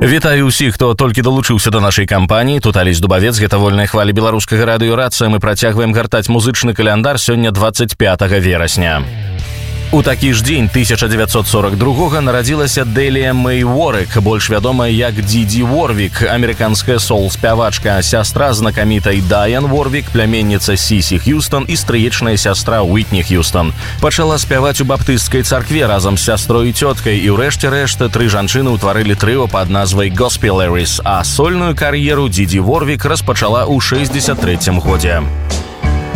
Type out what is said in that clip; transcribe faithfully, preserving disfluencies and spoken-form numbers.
Вітаю ўсіх, хто толькі далучыўся да нашай кампаніі. Тут Алесь Дубавец, гэта вольная хваля беларускага радыёрацыя. Мы працягваем гартаць музычны каляндар сёння дваццаць пятага верасня. У такі ж дзень тысяча дзевяцьсот сорок другога нарадзілася Дэлія Мэй Уорвік, больш вядомая як Дидзі Уорвік, амерыканская сол-спявачка, сястра знакамітай Дайан Уорвік, пляменніца Сісі Х'юстон і стрыечная сястра Уітні Х'юстон. Пачала спяваць у баптысцкай царкве разам з сястрой і цёткай, і ўрэшце рэшт тры жанчыны ўтварылі трыо пад назвай Gospelaries, а сольную кар'еру Дидзі Уорвік распачала ў шэсцьдзесят трэцім годзе.